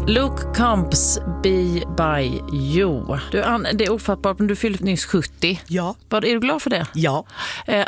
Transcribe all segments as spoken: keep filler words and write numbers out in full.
Luke Combs, Be By You. Du, Ann, det är ofattbart, men du fyllde nyss sjuttio. Ja. Var, är du glad för det? Ja. Eh,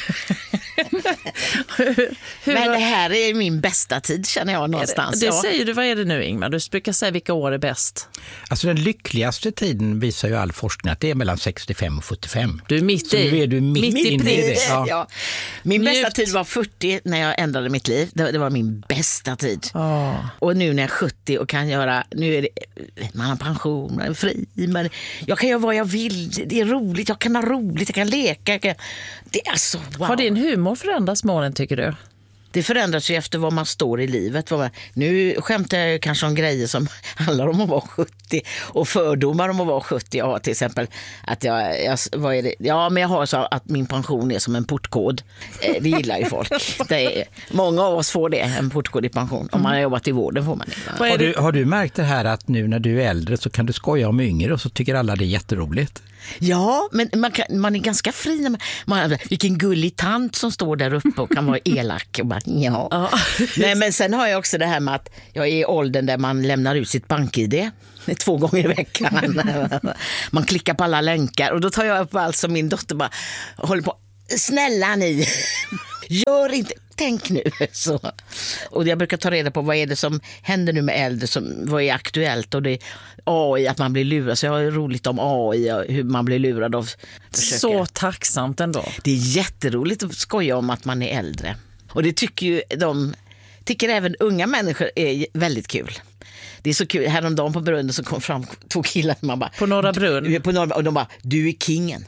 hur, hur Men var- det här är min bästa tid, känner jag någonstans. det ja. säger du, vad är det nu, Ingmar? Du brukar säga vilka år är bäst. Alltså den lyckligaste tiden visar ju all forskning att det är mellan sextiofem och sjuttiofem. Du är mitt Så i. nu är du mitt, Mitt i inne i pris. det. Ja. Ja. Min Njut. bästa tid var fyrtio när jag ändrade mitt liv. Det, det var min bästa tid. Ah. Och nu när jag är sjuttio och kan göra, nu är det, man har pension, man är fri, men jag kan göra vad jag vill. Det är roligt, jag kan ha roligt, jag kan leka. Jag kan, det är alltså, wow. Har din humor förändrats med åren, tycker du? Det förändras ju efter vad man står i livet. Vad man, nu skämtar jag kanske om grejer som handlar om att vara sjuttio och fördomar om att vara sjuttio. Ja, till exempel att jag, jag, vad är det? Ja, men jag har så att min pension är som en portkod. Eh, det gillar ju folk. Det är, många av oss får det, en portkod i pension. Om man har jobbat i vården får man det. Vad är Har, det? du, har du märkt det här att nu när du är äldre så kan du skoja om yngre och så tycker alla det är jätteroligt? Ja, men man, kan, man är ganska fri. När man, man, vilken gullig tant som står där uppe och kan vara elak. Och bara, ja. Ja. Nej, men sen har jag också det här med att jag är i åldern där man lämnar ut sitt bank-id två gånger i veckan. Man klickar på alla länkar och då tar jag upp allt som min dotter bara håller på. Snälla ni, gör inte, tänk nu. Så. Och jag brukar ta reda på vad är det som händer nu med äldre, som, vad är aktuellt, och det är A I, att man blir lurad. Så jag har roligt om A I och hur man blir lurad och försöker. Så tacksamt ändå. Det är jätteroligt att skoja om att man är äldre. Och det tycker ju de, tycker även unga människor är väldigt kul. Det är så kul. Häromdagen på Brunnen så kom fram två killar. Man bara, På Norra Brunn. På Norra, och de bara, du är kingen.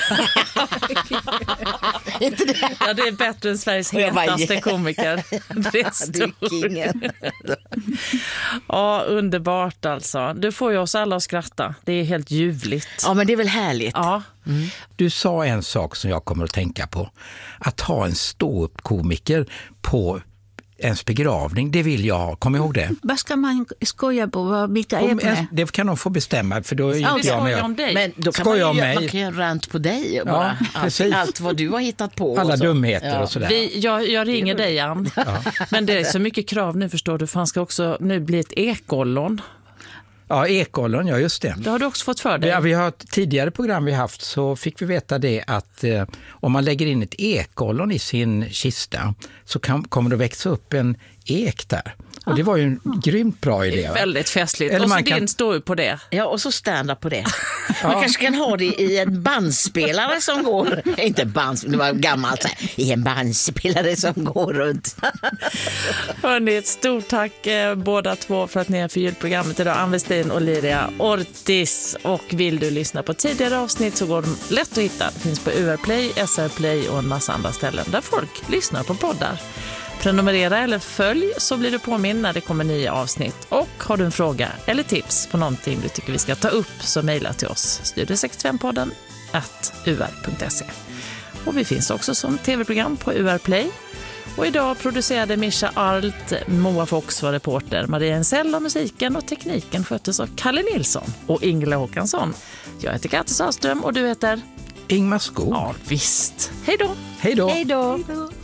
Inte det? Ja, det är bättre än Sveriges Och jag bara, hetaste yeah. komiker. Det är Du är stort. kingen. Ja, underbart alltså. Du får ju oss alla att skratta. Det är helt ljuvligt. Ja, men det är väl härligt. Ja. Du sa en sak som jag kommer att tänka på. Att ha en ståuppkomiker på ens begravning, det vill jag ha. Kom ihåg det. Vad ska man skoja på? Vad- Vilka Om ämnen? ens, det kan de få bestämma, för då är Ja, inte vi jag skojar med. om dig. Men då kan Skoja man, om ju, mig. man kan ju rant på dig. Och Ja, bara, allt, precis. allt vad du har hittat på. Alla och så. dumheter Ja. och sådär. Vi, jag, jag ringer dig, Ann. Men det är så mycket krav nu, förstår du. För han ska också nu bli ett ekollon. Ja, ekollon, ja just det. Det har du också fått för dig. Ja, vi har ett tidigare program vi haft så fick vi veta det att eh, om man lägger in ett ekollon i sin kista så kan, kommer det växa upp en ek där. Och det var ju en grymt bra idé. Va? Väldigt festligt. Eller Och så man din kan- står ju på det. Ja, och så stand up på det. Man kanske kan ha det i en bandspelare som går, inte band, det var gammalt, så här, i en bandspelare som går runt. Hörrni, ett stort tack eh, båda två för att ni har förgyllt programmet idag. Ann Westin och Liria Ortiz. Och vill du lyssna på tidigare avsnitt så går de lätt att hitta. Det finns på U R Play, S R Play och en massa andra ställen där folk lyssnar på poddar. Prenumerera eller följ så blir du påminn när det kommer nya avsnitt. Och har du en fråga eller tips på någonting du tycker vi ska ta upp så mejla till oss. studio sextiofem podden at u r punkt se. Och vi finns också som tv-program på U R Play. Och idag producerade Mischa Arlt, Moa Fox var reporter, Maria Ensell och musiken och tekniken sköttes av Kalle Nilsson och Ingela Håkansson. Jag heter Katte Sahlström och du heter? Ingmar Skog. Ja, visst. Hej då! Hej då! Hej då!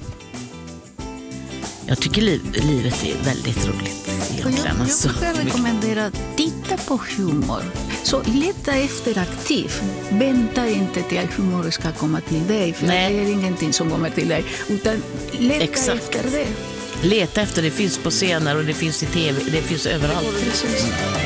Jag tycker liv, livet är väldigt roligt Och egentligen. jag, jag Alltså. brukar rekommendera att titta på humor. Så leta efter aktiv. Vänta inte till att humor ska komma till dig. För Nej. det är ingenting som kommer till dig. Utan leta Exakt. efter det. Leta efter, det finns på scener och det finns i tv, det finns överallt. Precis.